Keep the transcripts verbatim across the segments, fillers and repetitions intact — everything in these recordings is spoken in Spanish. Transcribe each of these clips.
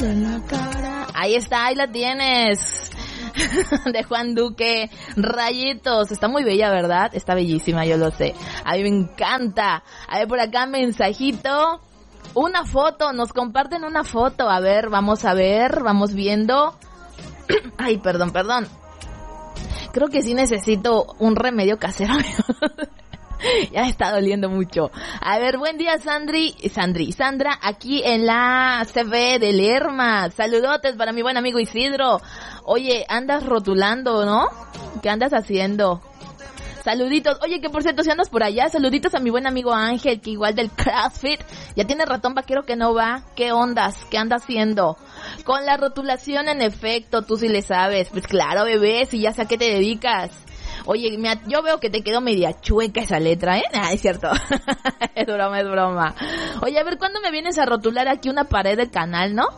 en la cara. Ahí está, ahí la tienes. De Juan Duque, Rayitos. Está muy bella, ¿verdad? Está bellísima, yo lo sé. A mí me encanta. A ver, por acá, mensajito. Una foto, nos comparten una foto. A ver, vamos a ver, vamos viendo. Ay, perdón, perdón. Creo que sí necesito un remedio casero. Ya me está doliendo mucho. A ver, buen día, Sandri, Sandri, Sandra, aquí en la C V de Lerma. Saludotes para mi buen amigo Isidro. Oye, andas rotulando, ¿no? ¿Qué andas haciendo? Saluditos. Oye, que por cierto, si andas por allá, saluditos a mi buen amigo Ángel, que igual del CrossFit. Ya tiene ratón vaquero que no va. ¿Qué ondas? ¿Qué anda haciendo? Con la rotulación, en efecto, tú sí le sabes. Pues claro, bebé, si ya sé a qué te dedicas. Oye, me, yo veo que te quedó media chueca esa letra, ¿eh? Ah, es cierto. Es broma, es broma. Oye, a ver, ¿cuándo me vienes a rotular aquí una pared del canal, no?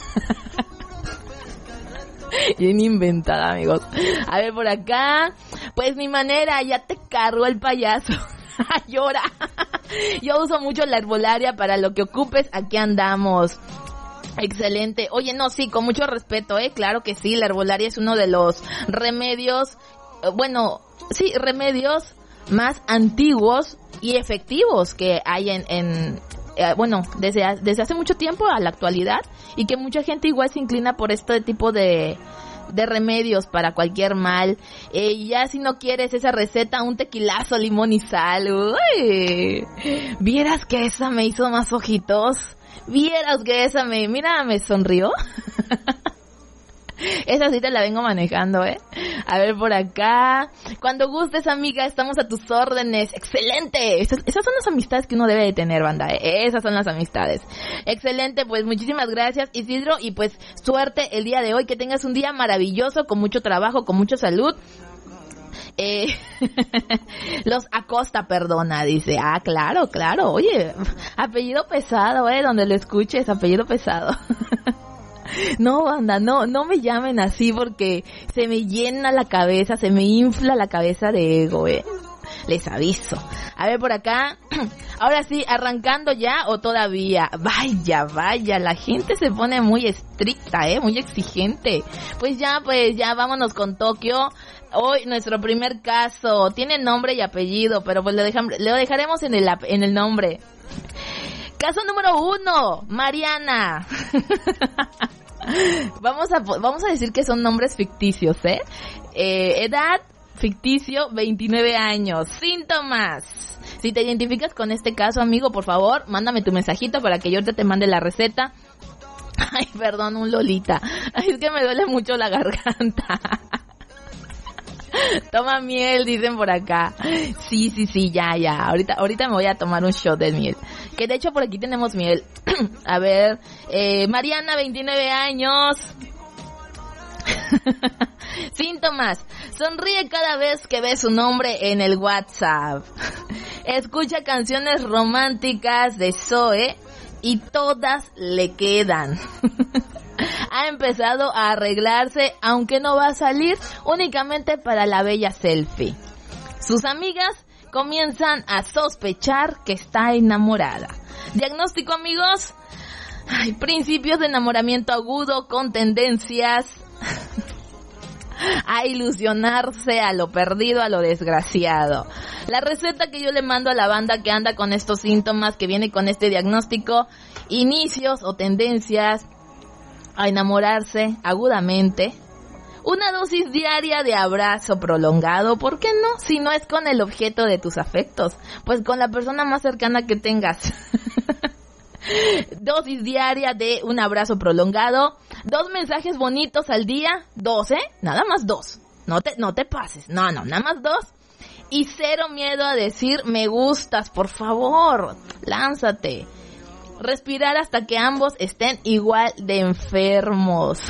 Bien inventada, amigos. A ver, por acá. Pues mi manera, ya te cargó el payaso. Llora. Yo uso mucho la herbolaria para lo que ocupes, aquí andamos. Excelente. Oye, no, sí, con mucho respeto, ¿eh? Claro que sí, la herbolaria es uno de los remedios, bueno, sí, remedios más antiguos y efectivos que hay en, en eh, bueno, desde, desde hace mucho tiempo a la actualidad, y que mucha gente igual se inclina por este tipo de, de remedios para cualquier mal. Eh, ya si no quieres esa receta, un tequilazo, limón y sal. Uy, vieras que esa me hizo más ojitos. Vieras que esa me, mira, me sonrió. Esa sí te la vengo manejando, ¿eh? A ver, por acá. Cuando gustes, amiga, estamos a tus órdenes. ¡Excelente! Esas, esas son las amistades que uno debe de tener, banda, ¿eh? Esas son las amistades. Excelente, pues muchísimas gracias, Isidro. Y pues suerte el día de hoy. Que tengas un día maravilloso, con mucho trabajo, con mucha salud. Eh, los Acosta perdona, dice. Ah, claro, claro. Oye, apellido pesado, ¿eh? Donde lo escuches, apellido pesado. No, banda, no, no me llamen así porque se me llena la cabeza, se me infla la cabeza de ego, eh. Les aviso. A ver, por acá. Ahora sí, arrancando ya o todavía. Vaya, vaya, la gente se pone muy estricta, eh, muy exigente. Pues ya, pues ya, vámonos con Tokio. Hoy nuestro primer caso tiene nombre y apellido, pero pues lo, dejam- lo dejaremos en el, en el nombre. Caso número uno, Mariana. Vamos a vamos a decir que son nombres ficticios, ¿eh? eh edad, ficticio, veintinueve años. Síntomas. Si te identificas con este caso, amigo, por favor, mándame tu mensajito para que yo te, te mande la receta. Ay, perdón, un Lolita. Ay, es que me duele mucho la garganta. Toma miel, dicen por acá. Sí, sí, sí, ya, ya. Ahorita, ahorita me voy a tomar un shot de miel. Que de hecho por aquí tenemos miel. A ver, eh, Mariana, veintinueve años. Síntomas. Sonríe cada vez que ve su nombre en el WhatsApp. Escucha canciones románticas de Zoe y todas le quedan. Ha empezado a arreglarse, aunque no va a salir, únicamente para la bella selfie. Sus amigas comienzan a sospechar que está enamorada. Diagnóstico, amigos. Ay, principios de enamoramiento agudo con tendencias a ilusionarse, a lo perdido, a lo desgraciado. La receta que yo le mando a la banda que anda con estos síntomas, que viene con este diagnóstico: inicios o tendencias a enamorarse agudamente. Una dosis diaria de abrazo prolongado, ¿por qué no? Si no es con el objeto de tus afectos, pues con la persona más cercana que tengas. Dosis diaria de un abrazo prolongado. Dos mensajes bonitos al día. Dos, ¿eh? Nada más dos. No te, no te pases. No, no, nada más dos. Y cero miedo a decir me gustas, por favor. Lánzate. Respirar hasta que ambos estén igual de enfermos.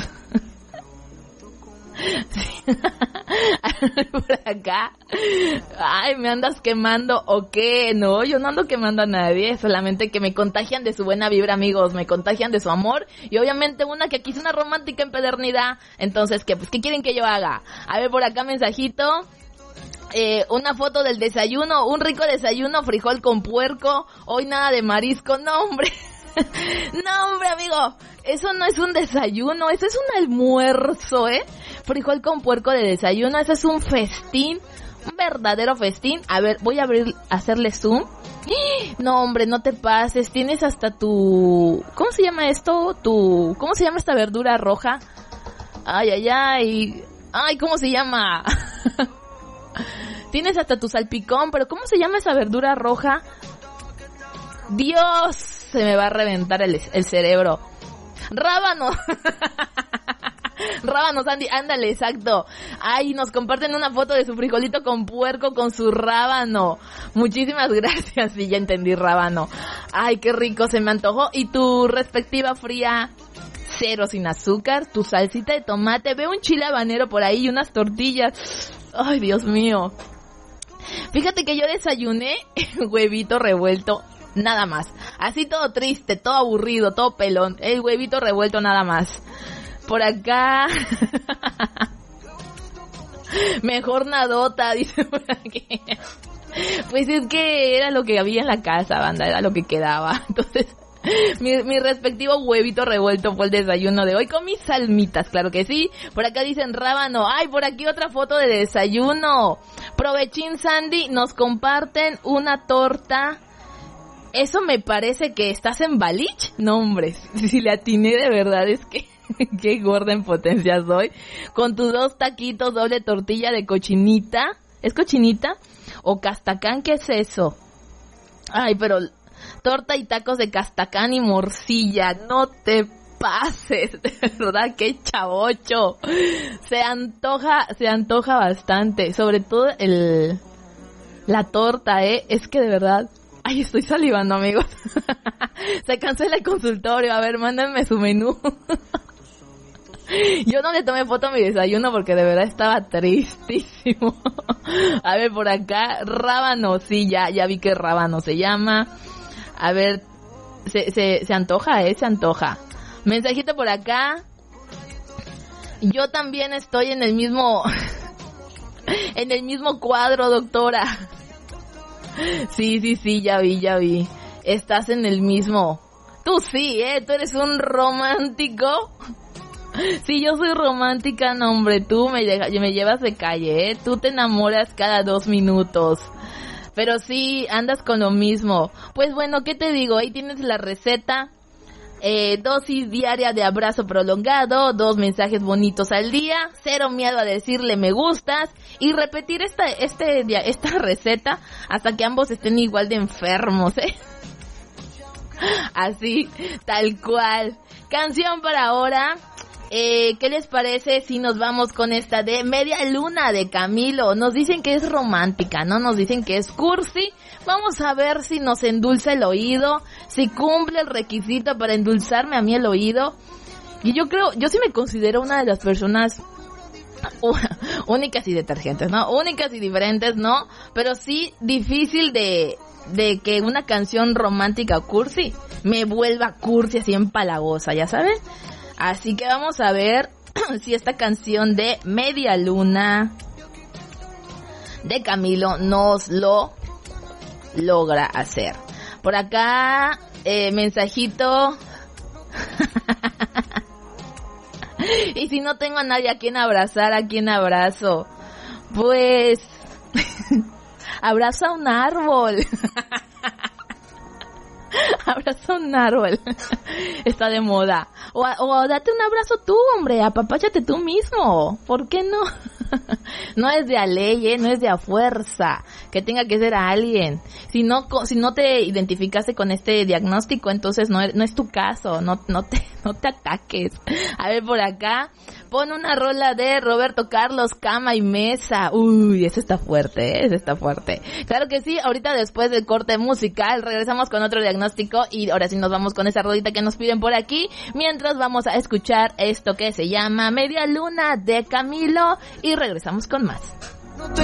Por acá. Ay, ¿me andas quemando o qué? No, yo no ando quemando a nadie. Solamente que me contagian de su buena vibra, amigos. Me contagian de su amor. Y obviamente una que aquí es una romántica empedernida. Entonces, ¿qué? Pues, ¿qué quieren que yo haga? A ver, por acá mensajito. Eh, una foto del desayuno, un rico desayuno, frijol con puerco, hoy nada de marisco, no hombre, no hombre amigo, Eso no es un desayuno, eso es un almuerzo, ¿eh? Frijol con puerco de desayuno, eso es un festín, un verdadero festín. A ver, voy a abrir, hacerle zoom. No, hombre, no te pases, tienes hasta tu... ¿Cómo se llama esto? Tu... ¿Cómo se llama esta verdura roja? Ay, ay, ay... Ay, ¿cómo se llama? Tienes hasta tu salpicón, pero ¿cómo se llama esa verdura roja? Dios, se me va a reventar el, el cerebro. Rábano. Rábanos, Andy, ándale, exacto. Ay, nos comparten una foto de su frijolito con puerco con su rábano. Muchísimas gracias, sí, ya entendí, rábano. Ay, qué rico, se me antojó. Y tu respectiva fría, cero sin azúcar, tu salsita de tomate, veo un chile habanero por ahí y unas tortillas. Ay, Dios mío. Fíjate que yo desayuné huevito revuelto, nada más. Así todo triste, todo aburrido, todo pelón. El huevito revuelto nada más. Por acá... Mejor nadota, dice por aquí. Pues es que era lo que había en la casa, banda, era lo que quedaba. Entonces, mi, mi respectivo huevito revuelto fue el desayuno de hoy con mis salmitas, claro que sí. Por acá dicen rábano. Ay, por aquí otra foto de desayuno. Provechín, Sandy, nos comparten una torta. Eso me parece que estás en Balich. No, hombre, si le atiné de verdad, es que qué gorda en potencia soy. Con tus dos taquitos, doble tortilla de cochinita. ¿Es cochinita? ¿O castacán? ¿Qué es eso? Ay, pero torta y tacos de castacán y morcilla. No te pases, de verdad, qué chavocho. Se antoja, se antoja bastante. Sobre todo el... la torta, ¿eh? Es que de verdad... Ay, estoy salivando, amigos. Se cancela el consultorio. A ver, mándenme su menú. Yo no le tomé foto a mi desayuno porque de verdad estaba tristísimo. A ver, por acá, rábano. Sí, ya, ya vi que rábano se llama. A ver, se, se, se antoja, ¿eh? Se antoja. Mensajito por acá. Yo también estoy en el mismo... en el mismo cuadro, doctora. Sí, sí, sí, ya vi, ya vi. Estás en el mismo. Tú sí, ¿eh? Tú eres un romántico. Sí, yo soy romántica, no, hombre. Tú me, deja, me llevas de calle, ¿eh? Tú te enamoras cada dos minutos. Pero sí, andas con lo mismo. Pues bueno, ¿qué te digo? Ahí tienes la receta. Eh, dosis diaria de abrazo prolongado, dos mensajes bonitos al día, cero miedo a decirle me gustas y repetir esta este esta receta hasta que ambos estén igual de enfermos, ¿eh? Así, tal cual. Canción para ahora. Eh, ¿qué les parece si nos vamos con esta de Media Luna de Camilo? Nos dicen que es romántica, ¿no? Nos dicen que es cursi. Vamos a ver si nos endulza el oído, si cumple el requisito para endulzarme a mí el oído. Y yo creo, yo sí me considero una de las personas uh, únicas y detergentes, ¿no? Únicas y diferentes, ¿no? Pero sí difícil de, de que una canción romántica o cursi me vuelva cursi así empalagosa, ¿ya saben? Así que vamos a ver si esta canción de Media Luna de Camilo nos lo logra hacer. Por acá, eh, mensajito. Y si no tengo a nadie a quien abrazar, ¿a quien abrazo? Pues... abraza un árbol. Abraza un árbol. Está de moda. O, o date un abrazo tú, hombre. Apapáchate tú mismo. ¿Por qué no? No es de a ley, ¿eh? No es de a fuerza que tenga que ser a alguien. Si no, si no te identificaste con este diagnóstico, entonces no es, no es tu caso. No, no te, no te ataques. A ver, por acá. Pon una rola de Roberto Carlos, Cama y Mesa. Uy, ese está fuerte, ¿eh? Ese está fuerte. Claro que sí, ahorita después del corte musical regresamos con otro diagnóstico y ahora sí nos vamos con esa rodita que nos piden por aquí. Mientras vamos a escuchar esto que se llama Media Luna de Camilo y regresamos con más.